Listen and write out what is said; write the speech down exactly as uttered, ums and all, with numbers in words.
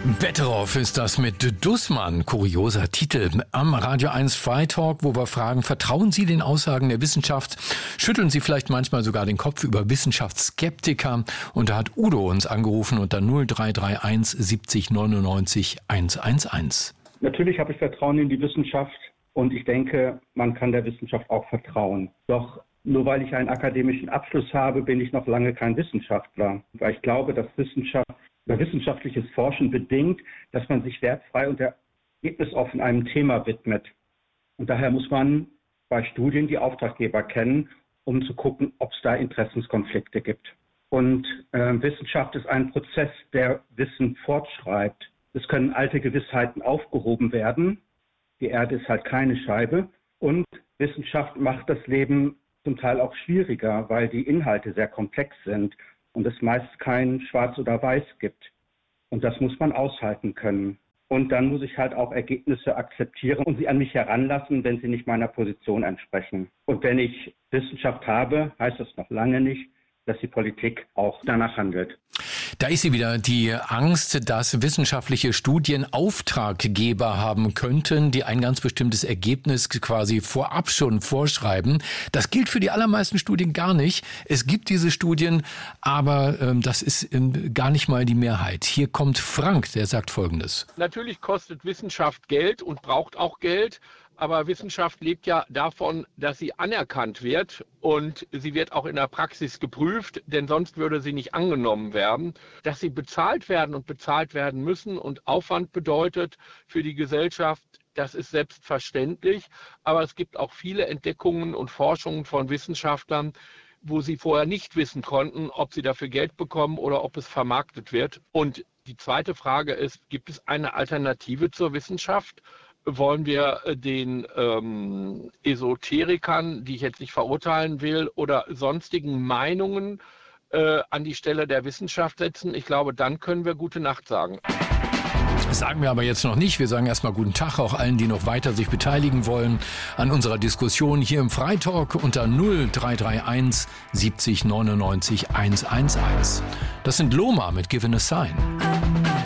Betteroff ist das mit Dussmann. Kurioser Titel am Radio eins Freitalk, wo wir fragen, vertrauen Sie den Aussagen der Wissenschaft? Schütteln Sie vielleicht manchmal sogar den Kopf über Wissenschaftsskeptiker? Und da hat Udo uns angerufen unter null drei drei eins siebzig neunundneunzig hundertelf. Natürlich habe ich Vertrauen in die Wissenschaft und ich denke, man kann der Wissenschaft auch vertrauen. Doch nur weil ich einen akademischen Abschluss habe, bin ich noch lange kein Wissenschaftler. Weil ich glaube, dass Wissenschaft oder wissenschaftliches Forschen bedingt, dass man sich wertfrei und ergebnisoffen einem Thema widmet. Und daher muss man bei Studien die Auftraggeber kennen, um zu gucken, ob es da Interessenskonflikte gibt. Und äh, Wissenschaft ist ein Prozess, der Wissen fortschreibt. Es können alte Gewissheiten aufgehoben werden. Die Erde ist halt keine Scheibe. Und Wissenschaft macht das Leben zum Teil auch schwieriger, weil die Inhalte sehr komplex sind und es meist kein Schwarz oder Weiß gibt. Und das muss man aushalten können. Und dann muss ich halt auch Ergebnisse akzeptieren und sie an mich heranlassen, wenn sie nicht meiner Position entsprechen. Und wenn ich Wissenschaft habe, heißt das noch lange nicht, dass die Politik auch danach handelt. Da ist sie wieder, die Angst, dass wissenschaftliche Studien Auftraggeber haben könnten, die ein ganz bestimmtes Ergebnis quasi vorab schon vorschreiben. Das gilt für die allermeisten Studien gar nicht. Es gibt diese Studien, aber ähm, das ist ähm, gar nicht mal die Mehrheit. Hier kommt Frank, der sagt Folgendes. Natürlich kostet Wissenschaft Geld und braucht auch Geld. Aber Wissenschaft lebt ja davon, dass sie anerkannt wird und sie wird auch in der Praxis geprüft, denn sonst würde sie nicht angenommen werden. Dass sie bezahlt werden und bezahlt werden müssen und Aufwand bedeutet für die Gesellschaft, das ist selbstverständlich. Aber es gibt auch viele Entdeckungen und Forschungen von Wissenschaftlern, wo sie vorher nicht wissen konnten, ob sie dafür Geld bekommen oder ob es vermarktet wird. Und die zweite Frage ist, gibt es eine Alternative zur Wissenschaft? Wollen wir den ähm, Esoterikern, die ich jetzt nicht verurteilen will, oder sonstigen Meinungen äh, an die Stelle der Wissenschaft setzen? Ich glaube, dann können wir gute Nacht sagen. Das sagen wir aber jetzt noch nicht. Wir sagen erstmal guten Tag auch allen, die noch weiter sich beteiligen wollen an unserer Diskussion hier im Freitalk unter null drei drei eins siebzig neunundneunzig hundertelf. Das sind Loma mit Given a Sign.